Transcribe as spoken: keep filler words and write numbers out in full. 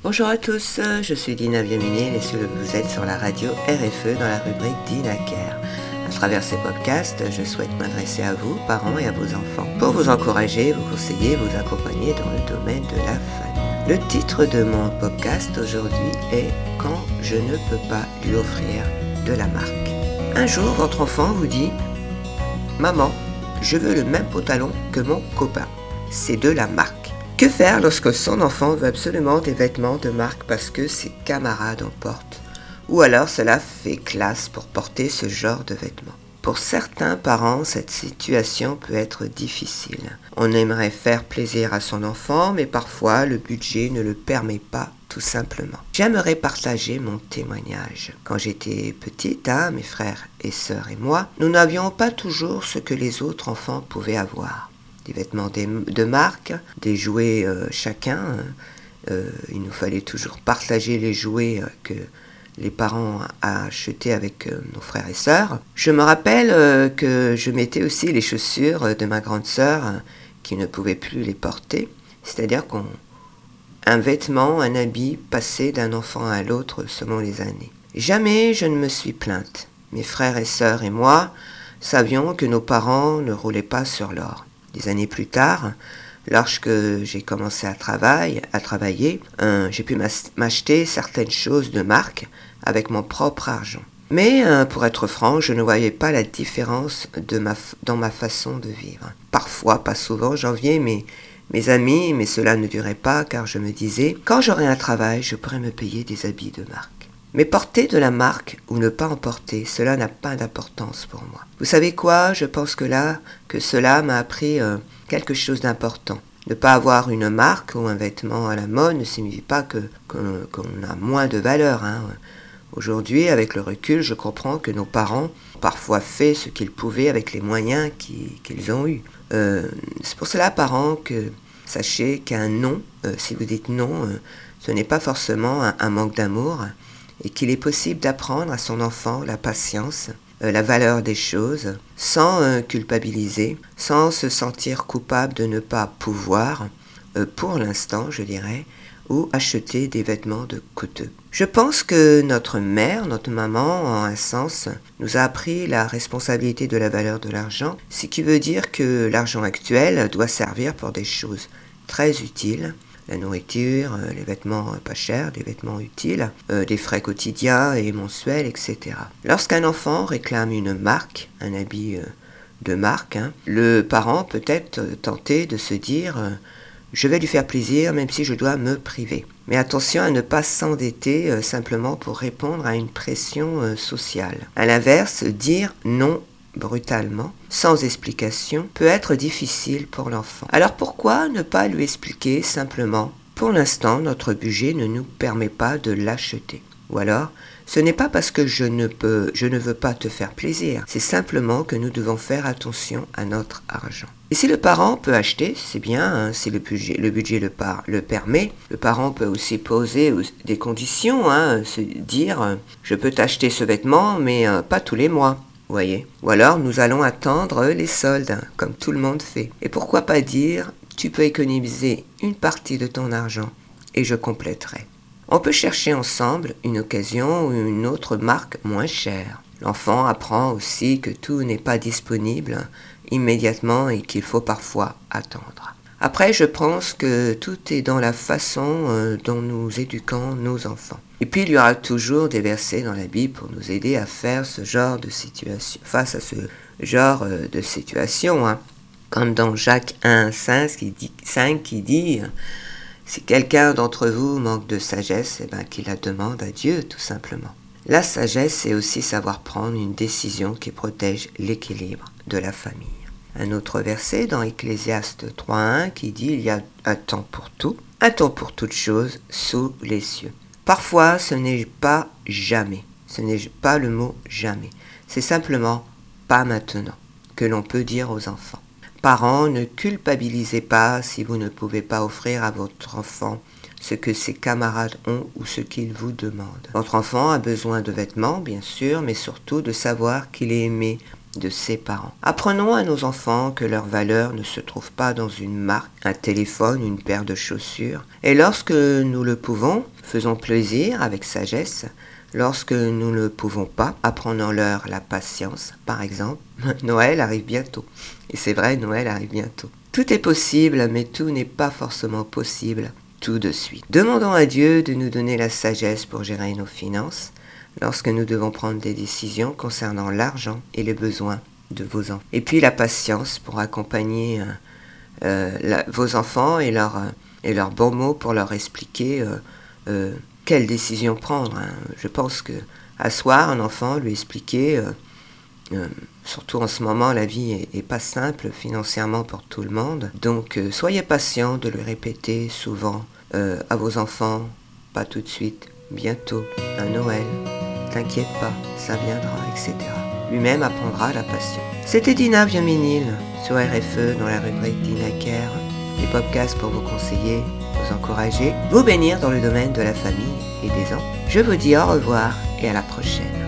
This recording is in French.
Bonjour à tous, je suis Dina Viaminé et vous êtes sur la radio R F E dans la rubrique Dina Care. À travers ces podcasts, je souhaite m'adresser à vous, parents et à vos enfants, pour vous encourager, vous conseiller, vous accompagner dans le domaine de la famille. Le titre de mon podcast aujourd'hui est « Quand je ne peux pas lui offrir de la marque ». Un jour, votre enfant vous dit « Maman, je veux le même pantalon que mon copain, c'est de la marque ». Que faire lorsque son enfant veut absolument des vêtements de marque parce que ses camarades en portent? Ou alors cela fait classe pour porter ce genre de vêtements? Pour certains parents, cette situation peut être difficile. On aimerait faire plaisir à son enfant, mais parfois le budget ne le permet pas tout simplement. J'aimerais partager mon témoignage. Quand j'étais petite, hein, mes frères et sœurs et moi, nous n'avions pas toujours ce que les autres enfants pouvaient avoir. Des vêtements de marque, des jouets euh, chacun. Euh, il nous fallait toujours partager les jouets euh, que les parents achetaient avec euh, nos frères et sœurs. Je me rappelle euh, que je mettais aussi les chaussures de ma grande sœur euh, qui ne pouvait plus les porter. C'est-à-dire qu'on un vêtement, un habit passait d'un enfant à l'autre selon les années. Jamais je ne me suis plainte. Mes frères et sœurs et moi savions que nos parents ne roulaient pas sur l'or. Des années plus tard, lorsque j'ai commencé à, travail, à travailler, euh, j'ai pu m'acheter certaines choses de marque avec mon propre argent. Mais euh, pour être franc, je ne voyais pas la différence de ma, dans ma façon de vivre. Parfois, pas souvent, j'enviais mes, mes amis, mais cela ne durait pas car je me disais, quand j'aurai un travail, je pourrai me payer des habits de marque. Mais porter de la marque ou ne pas en porter, cela n'a pas d'importance pour moi. Vous savez quoi? Je pense que là, que cela m'a appris euh, quelque chose d'important. Ne pas avoir une marque ou un vêtement à la mode ne signifie pas que, que, qu'on a moins de valeur. Hein. Aujourd'hui, avec le recul, je comprends que nos parents ont parfois fait ce qu'ils pouvaient avec les moyens qui, qu'ils ont eus. Euh, c'est pour cela, parents, que sachez qu'un non, euh, si vous dites non, euh, ce n'est pas forcément un, un manque d'amour, et qu'il est possible d'apprendre à son enfant la patience, euh, la valeur des choses, sans euh, culpabiliser, sans se sentir coupable de ne pas pouvoir, euh, pour l'instant je dirais, ou acheter des vêtements de coûteux. Je pense que notre mère, notre maman, en un sens, nous a appris la responsabilité de la valeur de l'argent, ce qui veut dire que l'argent actuel doit servir pour des choses très utiles, la nourriture, euh, les vêtements euh, pas chers, des vêtements utiles, euh, des frais quotidiens et mensuels, et cetera. Lorsqu'un enfant réclame une marque, un habit euh, de marque, hein, le parent peut être euh, tenté de se dire euh, « je vais lui faire plaisir même si je dois me priver ». Mais attention à ne pas s'endetter euh, simplement pour répondre à une pression euh, sociale. À l'inverse, dire non brutalement, sans explication, peut être difficile pour l'enfant. Alors pourquoi ne pas lui expliquer simplement « Pour l'instant, notre budget ne nous permet pas de l'acheter » ou alors « Ce n'est pas parce que je ne peux, je ne veux pas te faire plaisir, c'est simplement que nous devons faire attention à notre argent. » Et si le parent peut acheter, c'est bien, hein, si le budget, le, budget le, par, le permet, le parent peut aussi poser des conditions, hein, se dire « Je peux t'acheter ce vêtement, mais euh, pas tous les mois. » Voyez. Ou alors nous allons attendre les soldes, hein, comme tout le monde fait. Et pourquoi pas dire, tu peux économiser une partie de ton argent et je compléterai. On peut chercher ensemble une occasion ou une autre marque moins chère. L'enfant apprend aussi que tout n'est pas disponible immédiatement et qu'il faut parfois attendre. Après, je pense que tout est dans la façon euh, dont nous éduquons nos enfants. Et puis, il y aura toujours des versets dans la Bible pour nous aider à faire ce genre de situation, face à ce genre euh, de situation, hein. Comme dans Jacques un, cinq qui dit, cinq qui dit « Si quelqu'un d'entre vous manque de sagesse, eh ben, qu'il la demande à Dieu, tout simplement. » La sagesse, c'est aussi savoir prendre une décision qui protège l'équilibre de la famille. Un autre verset dans Ecclésiaste trois un qui dit « Il y a un temps pour tout, un temps pour toutes choses sous les cieux. » Parfois, ce n'est pas jamais, ce n'est pas le mot jamais, c'est simplement pas maintenant que l'on peut dire aux enfants. Parents, ne culpabilisez pas si vous ne pouvez pas offrir à votre enfant ce que ses camarades ont ou ce qu'il vous demande. Votre enfant a besoin de vêtements, bien sûr, mais surtout de savoir qu'il est aimé de ses parents. Apprenons à nos enfants que leur valeur ne se trouve pas dans une marque, un téléphone, une paire de chaussures. Et lorsque nous le pouvons, faisons plaisir avec sagesse. Lorsque nous ne le pouvons pas, apprenons-leur la patience. Par exemple, Noël arrive bientôt. Et c'est vrai, Noël arrive bientôt. Tout est possible, mais tout n'est pas forcément possible tout de suite. Demandons à Dieu de nous donner la sagesse pour gérer nos finances lorsque nous devons prendre des décisions concernant l'argent et les besoins de vos enfants. Et puis la patience pour accompagner euh, euh, la, vos enfants et leurs euh, et leurs bons mots pour leur expliquer euh, euh, quelle décision prendre. Hein. Je pense que asseoir un enfant, lui expliquer, euh, euh, surtout en ce moment, la vie est, est pas simple financièrement pour tout le monde. Donc euh, soyez patient de le répéter souvent euh, à vos enfants, pas tout de suite, bientôt, à Noël. T'inquiète pas, ça viendra, et cetera. Lui-même apprendra la passion. C'était Dina Vieux-Ménil sur R F E dans la rubrique Dina Care. Des podcasts pour vous conseiller, vous encourager, vous bénir dans le domaine de la famille et des enfants. Je vous dis au revoir et à la prochaine.